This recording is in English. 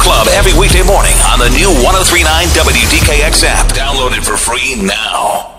Club every weekday morning on the new 103.9 WDKX app. Download it for free now.